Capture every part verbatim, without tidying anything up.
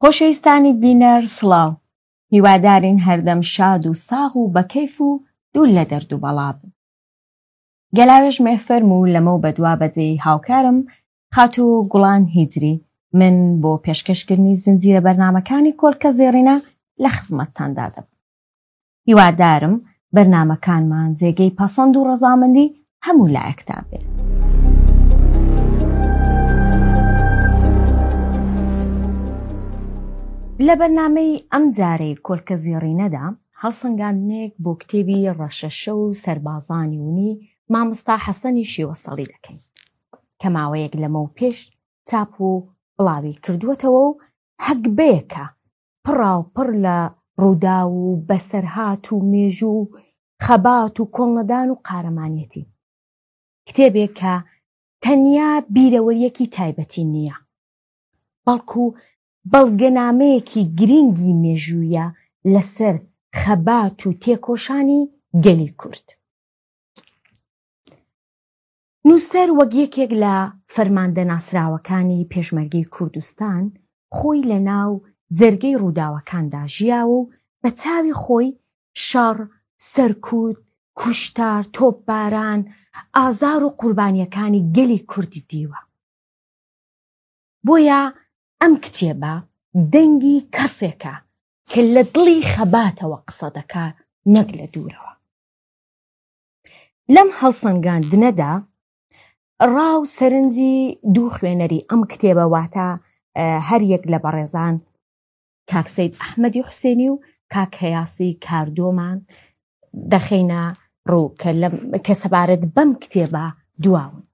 خۆشەویستانی بینەر سڵاو، هیوادارین هەردەم شاد و ساغ و بەکەیف و دوور لە دەرد و بەڵا بن. گەلاوێژ مێفەرم و لەمە و بەدوا بەجێی هاوکارم خاتوو گوڵان هیجری من بۆ پێشکەشکردنی زنجیرە بەرنامەکانی کۆلکە زێڕینە لە خزمەتتاندا دەبم. هیوادارم بەرنامەکانمان جێگەی پەسەند و ڕەزامەندی هەموو لایەکتا بێت. لە بەرنامەی ئەم جارەی کۆلکە زێڕینەدا هەڵسەنگاندنێک بۆ کتێبی ڕەشەشە و سەربازانی وونی مامۆستا حەسەنی شێوەسەڵی دەکەین کە ماوەیەک لەمە و پێش چاپ و بڵاوی کردووەتەوە و هەگبەیەکە پڕاوپڕ لە ڕوودا و بەسەرهات و مێژوو و خەبات و کۆڵنەدان و قارەمانیەتی. کتێبێک کە تەنیا بیرەوەریەکی تایبەتی نییە، بەڵکو بەڵگەنامەیەکی گرنگی مێژوویە لەسەر خەبات و تێکۆشانی گەلی کورد. نووسەر وەک یەکێک لە فەرماندە ناسراوەکانی پێشمەرگەی کوردستان خۆی لە ناو جەرگەی ڕووداوەکاندا ژیاوە و بە چاوی خۆی شەڕ، سەرکوت، کوشتار، تۆپباران، ئازار و قوربانیەکانی گەلی کوردی دیوە. بۆیە ئەم کتێبە دەنگی کەسێکە کە لە دڵی خەباتەوە قسە دەکات نەک لە دوورەوە. لەم هەڵسەنگاندنەدا ڕاو سەرنجی دوو خوێنەری ئەم کتێبە واتە هەر یەک لە بەڕێزان کاک سەید ئەحمەدی حوسێنی و کاک هەیاسی کاردۆمان دەخەینە ڕوو کە سەبارەت بەم کتێبە دواون.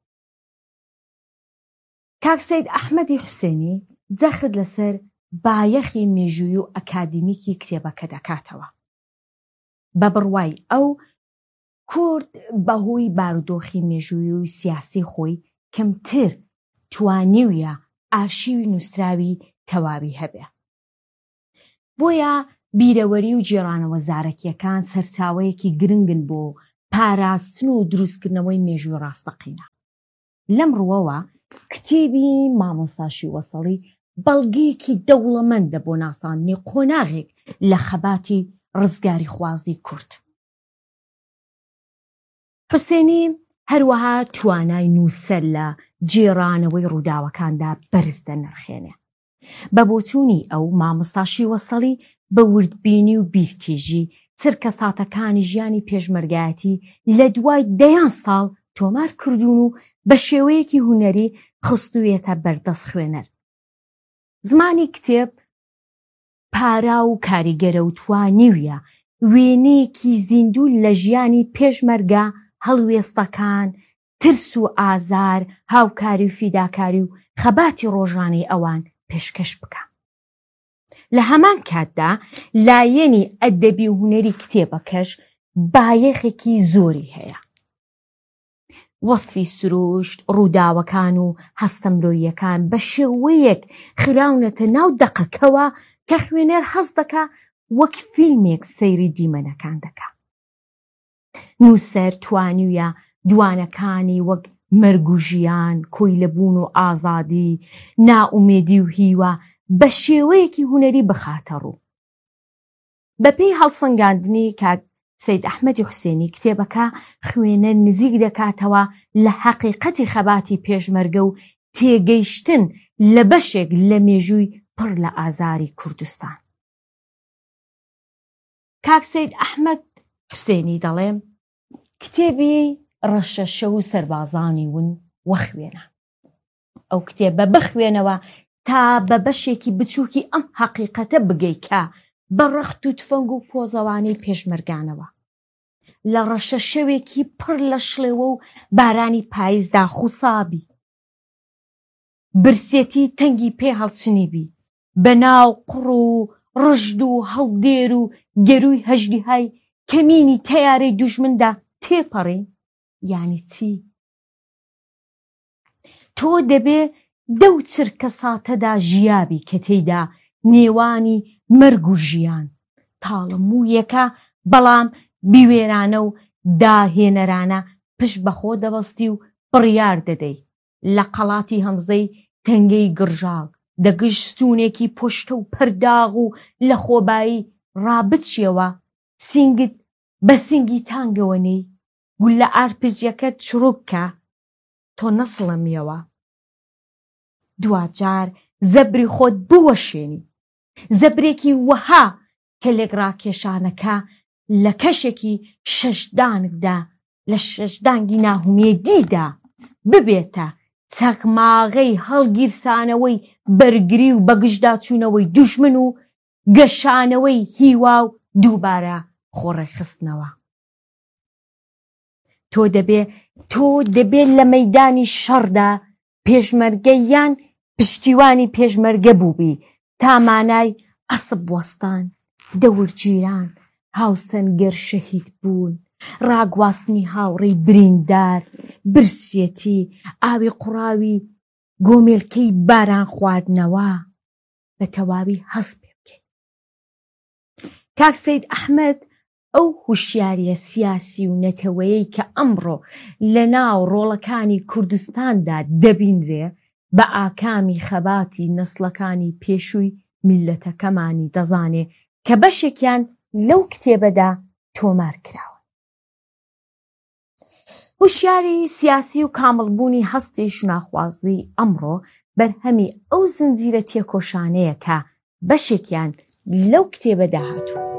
کاک سەید ئەحمەدی حوسێنی جەخت لەسەر بایەخی مێژووی و ئەکادیمیکی کتێبەکە دەکاتەوە. بە بڕوای ئەو کورد بەهۆی بارودۆخی مێژووی و سیاسی خۆی کەمتر توانیویە ئارشیوی نووسراوی تەواوی هەبێ. بۆیە بیرەوەری و جێڕانەوە زارەکیەکان سەرچاوەیەکی گرنگن بۆ پاراستن و دروستکردنەوەی مێژووی ڕاستەقینە. لەم ڕووەوە کتێبی مامۆستا شێوەسەڵی بەڵگەیەکی دەوڵەمەندە بۆ ناساندنی قۆناغێک لە خەباتی ڕزگاری خوازی کورد. حوسێنی هەروەها توانای نووسەر لە جێڕانەوەی ڕووداوەکاندا بەرز دەنرخێنێ. بە بۆچوونی ئەو مامۆستا شێوەسەڵی بە وردبینی و بیرتێژی چرکە ساتەکانی ژیانی پێشمەرگایەتی لە دوای دەیان ساڵ تۆمار کردوون و بە شێوەیەکی هونەری خستوویەتە بەردەست خوێنەر. زمانی کتێب پارا و کاریگەرە و توانیویە وێنەیەکی زیندوو لە ژیانی پێشمەرگە، هەڵوێستەکان، ترس و ئازار، هاوکاری و فیداکاری و خەباتی ڕۆژانەی ئەوان پێشکەش بکە. لە هەمان کاتدا لایەنی ئەدەبی و هونەری کتێبەکەش بایەخێکی زۆری هەیە. وەسفی سروشت، ڕووداوەکان و هەستەمرۆییەکان بە شێوەیەک خراونەتە ناو دەقەکەوە کە خوێنەر هەست دەکا وەک فیلمێک سەیری دیمەنەکان دەکا. نووسەر توانیویە دوانەکانی وەک مەرگ و ژیان، کۆی لەبوون و ئازادی، نائومێدی و هیوە بە شێوەیەکی هونەری بخاتە ڕوو. بەپێی هەڵسەنگاندنی کاک سەید ئەحمەدی حوسێنی کتێبەکە خوێنەر نزیک دەکاتەوە لە حەقیقەتی خەباتی پێشمەرگە و تێگەیشتن لە بەشێک لە مێژووی پڕ لە ئازاری کوردستان. کاک سەید ئەحمەد حوسێنی دەڵێم کتێبی ڕەشەشە و سەربازانی ون وەخوێنە. ئەو کتێبە بخوێنەوە تا بە بەشێکی بچووکی ئەم حەقیقەتە بگەیکە بە ڕەخت و تفەنگ و پۆزەوانەی پێشمەرگانەوە لە ڕەشەشەوێکی پڕ لە شڵێوە و بارانی پاییزدا خوسابی برسێتی تەنگی پێ هەڵچنیبی بە ناو قڕ و ڕژد و هەڵدێر و گەروی هەژدیهای کەمینی تەیارەی دوژمندا تێپەڕی. یانی چی؟ تۆ دەبێ دەو چرکە ساتەدا ژیابی کە تێیدا نێوانی مەرگ و ژیان تاڵموویەکە، بەڵام بیوێرانە و داهێنەرانە پشت بەخۆ دەبەستی و بڕیار دەدەی لە قەڵاتی هەمزەی تەنگەی گڕژاڵ دەگەشتونێکی پۆشتە و پەرداغ و لە خۆبایی ڕابچیەوە سینگت بە سینگی تانگەوەنەی گول لە ئارپزیەکەت چڕووکە تۆ نەسڵەمیەوە دوجار زەبری خۆت بوەشێنی زەبرێکی وەها کە لێک ڕاکێشانەکە لە کەشێکی شەشدانکدا لە شەشدانگی ناهومێدیدا ببێتە چەقماغەی هەڵگیرسانەوەی بەرگری و بەگشتدا چوونەوەی دوژمن و گەشانەوەی هیوا و دووبارە خۆڕێخستنەوە تۆ دەبێ تۆ دەبێت لە مەیدانی شەڕدا پێشمەرگە یان پشتیوانی پێشمەرگە بووبی تا مانای ئەسب وەستان دەورگیران هاوسەنگەر شەهید بوون ڕاگواستنی هاوڕێی بریندار برسێتی ئاوی قوڕاوی گۆمێلکەی باران خواردنەوە بە تەواوی هەست پێ بکەیت کاک سەید ئەحمەد ئەو هوشیاریە سیاسی و نەتەوەیەی کە ئەمڕۆ لە ناو ڕۆڵەکانی کوردستاندا دەبینرێ بە ئاکامی خەباتی نەسڵەکانی پێشووی میلەتەکەمانی دەزانێ کە بەشێکیان لەو کتێبەدا تۆمار کراوە هوشیاری سیاسی و کامڵبوونی هەستی شوناخوازی ئەمڕۆ بەرهەمی ئەو زنجیرە تێکۆشانەیە کە بەشێکیان لەو کتێبەدا هاتووە